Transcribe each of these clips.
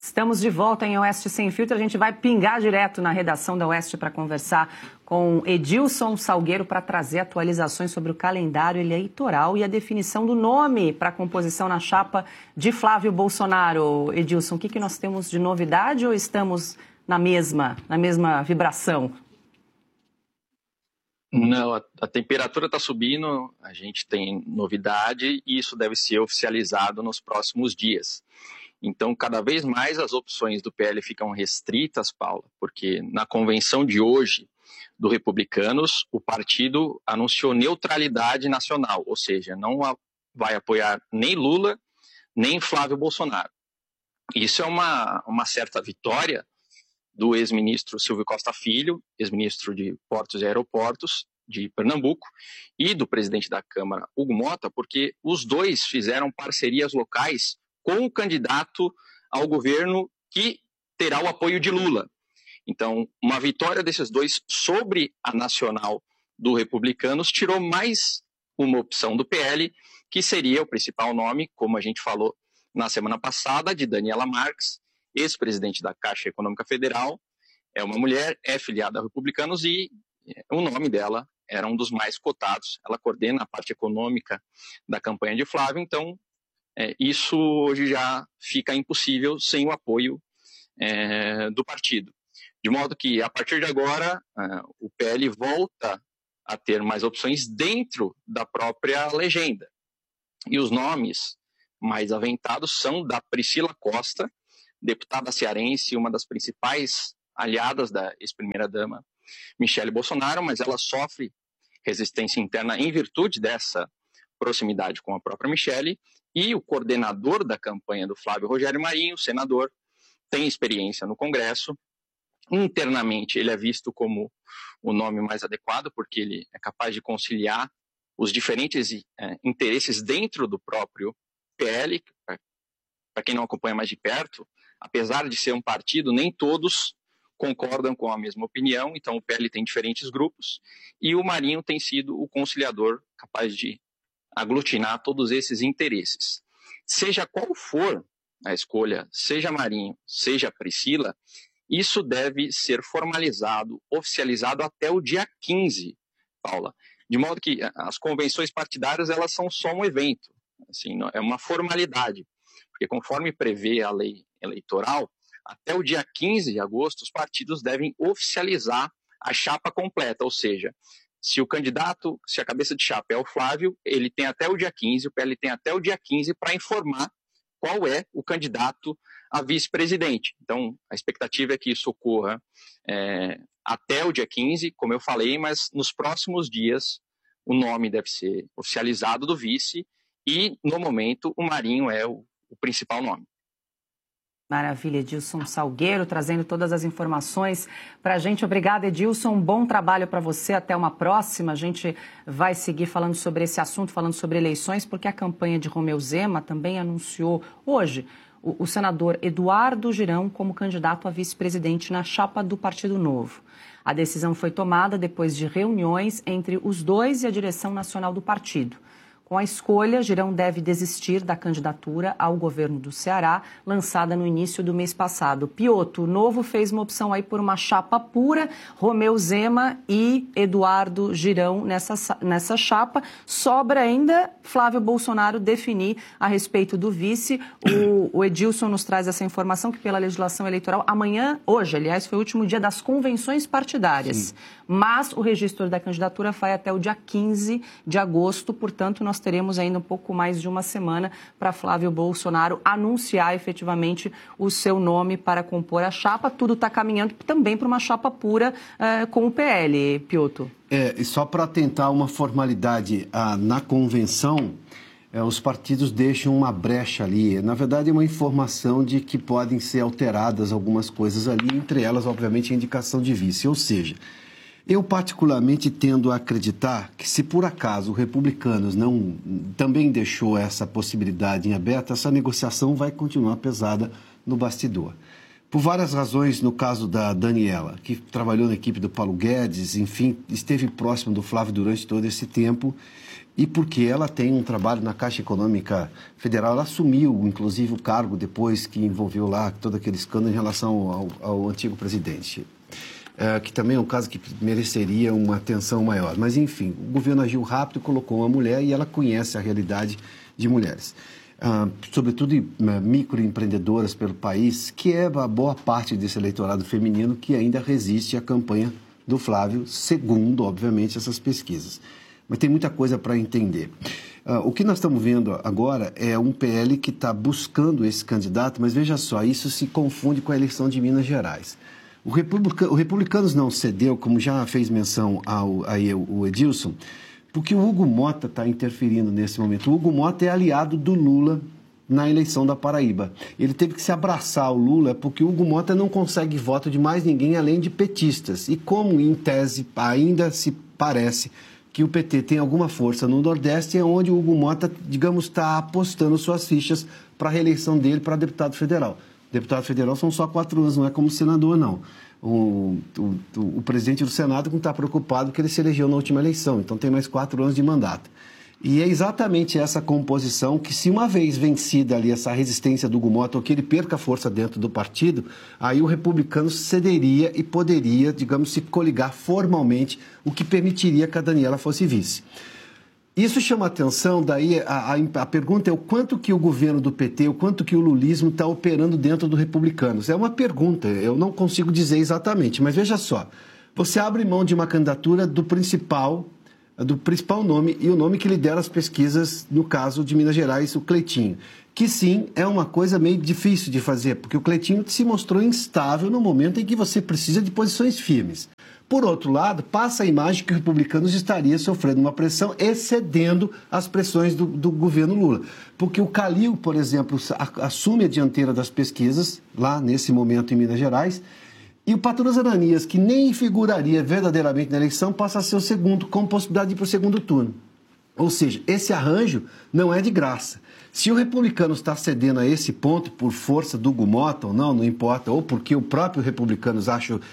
Estamos de volta em Oeste Sem Filtro. A gente vai pingar direto na redação da Oeste para conversar com Edilson Salgueiro para trazer atualizações sobre o calendário eleitoral e a definição do nome para a composição na chapa de Flávio Bolsonaro. Edilson, o que nós temos de novidade ou estamos na mesma vibração? Não, a temperatura está subindo, a gente tem novidade e isso deve ser oficializado nos próximos dias. Então, cada vez mais as opções do PL ficam restritas, Paula, porque na convenção de hoje do Republicanos, o partido anunciou neutralidade nacional, ou seja, não vai apoiar nem Lula, nem Flávio Bolsonaro. Isso é uma certa vitória do ex-ministro Silvio Costa Filho, ex-ministro de Portos e Aeroportos de Pernambuco, e do presidente da Câmara, Hugo Mota, porque os dois fizeram parcerias locais com o candidato ao governo que terá o apoio de Lula. Então, uma vitória desses dois sobre a nacional do Republicanos tirou mais uma opção do PL, que seria o principal nome, como a gente falou na semana passada, de Daniela Marques, ex-presidente da Caixa Econômica Federal, é uma mulher, é filiada a Republicanos e o nome dela era um dos mais cotados. Ela coordena a parte econômica da campanha de Flávio, então isso hoje já fica impossível sem o apoio do partido. De modo que, a partir de agora, o PL volta a ter mais opções dentro da própria legenda. E os nomes mais aventados são da Priscila Costa, deputada cearense, uma das principais aliadas da ex-primeira-dama Michele Bolsonaro, mas ela sofre resistência interna em virtude dessa proximidade com a própria Michele, e o coordenador da campanha do Flávio, Rogério Marinho, senador, tem experiência no Congresso. Internamente, ele é visto como o nome mais adequado, porque ele é capaz de conciliar os diferentes interesses dentro do próprio PL. Para quem não acompanha mais de perto, apesar de ser um partido, nem todos concordam com a mesma opinião, então o PL tem diferentes grupos, e o Marinho tem sido o conciliador capaz de aglutinar todos esses interesses. Seja qual for a escolha, seja Marinho, seja Priscila, isso deve ser formalizado, oficializado até o dia 15, Paula. De modo que as convenções partidárias, elas são só um evento, assim, é uma formalidade, porque conforme prevê a lei eleitoral, até o dia 15 de agosto, os partidos devem oficializar a chapa completa, ou seja, se a cabeça de chapa é o Flávio, ele tem até o dia 15, o PL tem até o dia 15 para informar qual é o candidato a vice-presidente. Então, a expectativa é que isso ocorra até o dia 15, como eu falei, mas nos próximos dias o nome deve ser oficializado do vice e, no momento, o Marinho é o principal nome. Maravilha, Edilson Salgueiro, trazendo todas as informações para a gente. Obrigada, Edilson. Um bom trabalho para você. Até uma próxima. A gente vai seguir falando sobre esse assunto, falando sobre eleições, porque a campanha de Romeu Zema também anunciou hoje o senador Eduardo Girão como candidato a vice-presidente na chapa do Partido Novo. A decisão foi tomada depois de reuniões entre os dois e a direção nacional do partido. Com a escolha, Girão deve desistir da candidatura ao governo do Ceará, lançada no início do mês passado. Piotr, o Novo fez uma opção aí por uma chapa pura, Romeu Zema e Eduardo Girão nessa chapa. Sobra ainda Flávio Bolsonaro definir a respeito do vice. O Edilson nos traz essa informação que pela legislação eleitoral, hoje, aliás, foi o último dia das convenções partidárias. Sim. Mas o registro da candidatura vai até o dia 15 de agosto, portanto, nós teremos ainda um pouco mais de uma semana para Flávio Bolsonaro anunciar efetivamente o seu nome para compor a chapa. Tudo está caminhando também para uma chapa pura com o PL, Piotr. E só para tentar uma formalidade na convenção, os partidos deixam uma brecha ali. Na verdade, é uma informação de que podem ser alteradas algumas coisas ali, entre elas, obviamente, a indicação de vice. Ou seja, eu particularmente tendo a acreditar que se por acaso o Republicanos também deixou essa possibilidade em aberto, essa negociação vai continuar pesada no bastidor. por várias razões, no caso da Daniela, que trabalhou na equipe do Paulo Guedes, enfim, esteve próximo do Flávio durante todo esse tempo, e porque ela tem um trabalho na Caixa Econômica Federal. Ela assumiu, inclusive, o cargo depois que envolveu lá todo aquele escândalo em relação ao antigo presidente, que também é um caso que mereceria uma atenção maior. Mas, enfim, o governo agiu rápido, colocou uma mulher e ela conhece a realidade de mulheres. Sobretudo microempreendedoras pelo país, que é a boa parte desse eleitorado feminino que ainda resiste à campanha do Flávio, segundo, obviamente, essas pesquisas. Mas tem muita coisa para entender. O que nós estamos vendo agora é um PL que está buscando esse candidato, mas veja só, isso se confunde com a eleição de Minas Gerais. O Republicanos não cedeu, como já fez menção o Edilson, porque o Hugo Mota está interferindo nesse momento. O Hugo Mota é aliado do Lula na eleição da Paraíba. Ele teve que se abraçar ao Lula porque o Hugo Mota não consegue voto de mais ninguém além de petistas. E como, em tese, ainda se parece que o PT tem alguma força no Nordeste, é onde o Hugo Mota, digamos, está apostando suas fichas para a reeleição dele para deputado federal. Deputado federal são só 4 anos, não é como senador, não. O presidente do Senado não está preocupado que ele se elegeu na última eleição, então tem mais 4 anos de mandato. E é exatamente essa composição que, se uma vez vencida ali essa resistência do Hugo Mota, ou que ele perca força dentro do partido, aí o republicano cederia e poderia, digamos, se coligar formalmente, o que permitiria que a Daniela fosse vice. Isso chama atenção, daí a pergunta é o quanto que o governo do PT, o quanto que o lulismo está operando dentro do Republicanos. É uma pergunta, eu não consigo dizer exatamente, mas veja só, você abre mão de uma candidatura do principal nome e o nome que lidera as pesquisas, no caso de Minas Gerais, o Cleitinho, que sim, é uma coisa meio difícil de fazer, porque o Cleitinho se mostrou instável no momento em que você precisa de posições firmes. Por outro lado, passa a imagem que o Republicanos estaria sofrendo uma pressão excedendo as pressões do governo Lula. Porque o Calil, por exemplo, assume a dianteira das pesquisas, lá nesse momento em Minas Gerais, e o Patrus Ananias, que nem figuraria verdadeiramente na eleição, passa a ser o segundo, com possibilidade de ir para o segundo turno. Ou seja, esse arranjo não é de graça. Se o republicano está cedendo a esse ponto por força do Hugo Mota ou não importa, ou porque o próprio Republicanos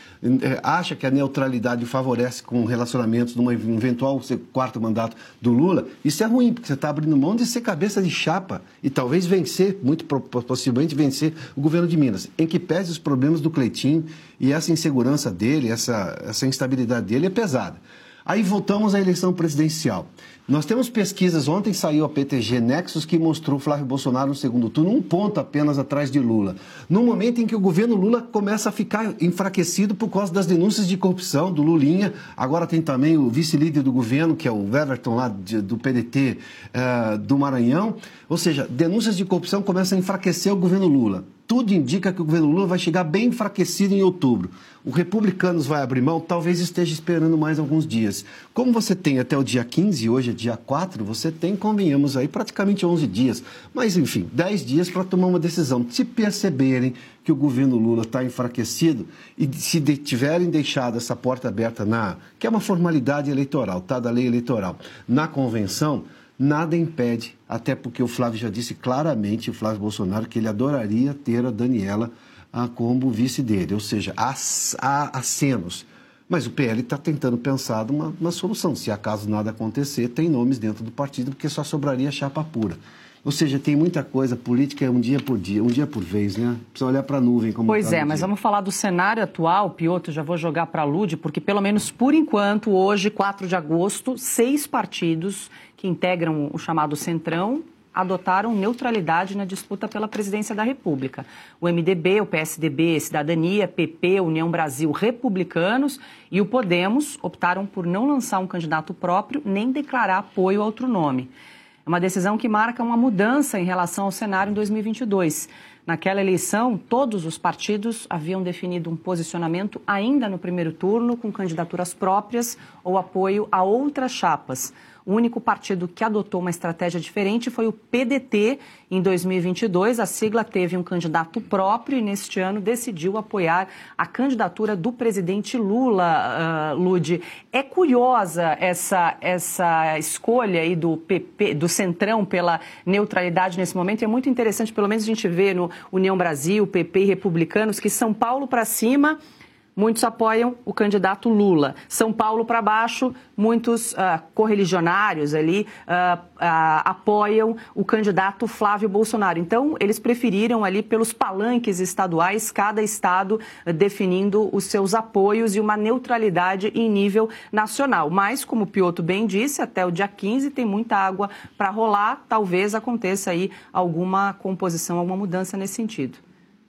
acha que a neutralidade favorece com relacionamentos num eventual 4º mandato do Lula, isso é ruim, porque você está abrindo mão de ser cabeça de chapa e talvez vencer, muito possivelmente vencer o governo de Minas, em que pese os problemas do Cleitinho e essa insegurança dele, essa instabilidade dele é pesada. Aí voltamos à eleição presidencial. Nós temos pesquisas, ontem saiu a PTG Nexus, que mostrou Flávio Bolsonaro no segundo turno, 1 ponto apenas atrás de Lula. No momento em que o governo Lula começa a ficar enfraquecido por causa das denúncias de corrupção do Lulinha, agora tem também o vice-líder do governo, que é o Weverton lá do PDT do Maranhão. Ou seja, denúncias de corrupção começam a enfraquecer o governo Lula. Tudo indica que o governo Lula vai chegar bem enfraquecido em outubro. O Republicanos vai abrir mão, talvez esteja esperando mais alguns dias. Como você tem até o dia 15, hoje é dia 4, você tem, convenhamos aí, praticamente 11 dias. Mas, enfim, 10 dias para tomar uma decisão. Se perceberem que o governo Lula está enfraquecido e se tiverem deixado essa porta aberta que é uma formalidade eleitoral, tá, da lei eleitoral, na convenção, nada impede, até porque o Flávio já disse claramente, o Flávio Bolsonaro, que ele adoraria ter a Daniela como vice dele, ou seja, há acenos. Mas o PL está tentando pensar numa solução. Se acaso nada acontecer, tem nomes dentro do partido, porque só sobraria chapa pura. Ou seja, tem muita coisa, política é um dia por dia, um dia por vez, né? Precisa olhar para a nuvem. Pois é, mas vamos falar do cenário atual, Piotr, já vou jogar para a Lud, porque pelo menos por enquanto, hoje, 4 de agosto, 6 partidos que integram o chamado Centrão adotaram neutralidade na disputa pela presidência da República. O MDB, o PSDB, Cidadania, PP, União Brasil, Republicanos e o Podemos optaram por não lançar um candidato próprio nem declarar apoio a outro nome. É uma decisão que marca uma mudança em relação ao cenário em 2022. Naquela eleição, todos os partidos haviam definido um posicionamento ainda no primeiro turno, com candidaturas próprias ou apoio a outras chapas. O único partido que adotou uma estratégia diferente foi o PDT. Em 2022, a sigla teve um candidato próprio e neste ano decidiu apoiar a candidatura do presidente Lula, Lude. É curiosa essa escolha aí do PP, do Centrão pela neutralidade nesse momento. É muito interessante, pelo menos a gente vê no União Brasil, PP e Republicanos, que São Paulo para cima, muitos apoiam o candidato Lula. São Paulo para baixo, muitos correligionários ali apoiam o candidato Flávio Bolsonaro. Então, eles preferiram ali pelos palanques estaduais, cada estado definindo os seus apoios e uma neutralidade em nível nacional. Mas, como o Piotr bem disse, até o dia 15 tem muita água para rolar. Talvez aconteça aí alguma composição, alguma mudança nesse sentido.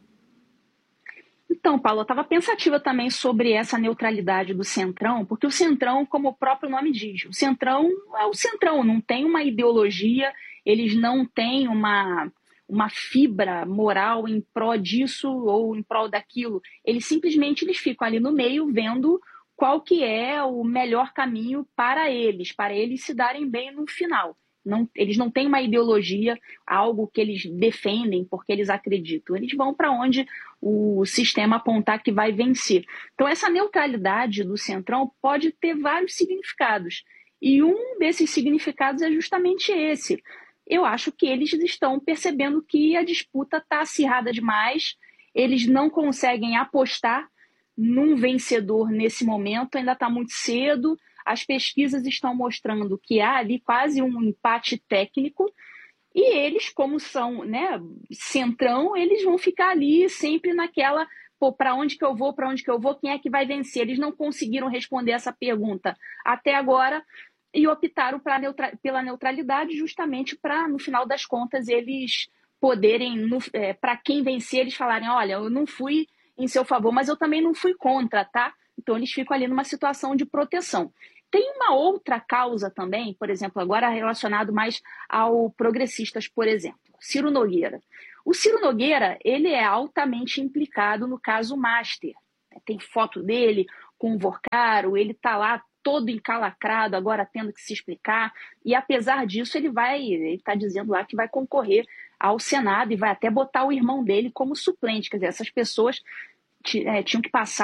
Então, Paulo, eu estava pensativa também sobre essa neutralidade do Centrão, porque o Centrão, como o próprio nome diz, o Centrão é o Centrão, não tem uma ideologia, eles não têm uma fibra moral em pró disso ou em prol daquilo. Eles simplesmente ficam ali no meio vendo qual que é o melhor caminho para eles se darem bem no final. Eles não têm uma ideologia, algo que eles defendem porque eles acreditam. Eles vão para onde o sistema apontar que vai vencer. Então, essa neutralidade do Centrão pode ter vários significados. E um desses significados é justamente esse. Eu acho que eles estão percebendo que a disputa está acirrada demais, eles não conseguem apostar num vencedor nesse momento, ainda está muito cedo. As pesquisas estão mostrando que há ali quase um empate técnico e eles, como são, né, Centrão, eles vão ficar ali sempre naquela, para onde que eu vou, quem é que vai vencer? Eles não conseguiram responder essa pergunta até agora e optaram pela neutralidade justamente para, no final das contas, eles poderem, para quem vencer, eles falarem, olha, eu não fui em seu favor, mas eu também não fui contra, tá? Então eles ficam ali numa situação de proteção. Tem uma outra causa também, por exemplo, agora relacionado mais ao progressistas, por exemplo, Ciro Nogueira. O Ciro Nogueira, ele é altamente implicado no caso Master. Tem foto dele com o Vorcaro, ele está lá todo encalacrado, agora tendo que se explicar, e apesar disso ele está dizendo lá que vai concorrer ao Senado e vai até botar o irmão dele como suplente. Quer dizer, essas pessoas tinham que passar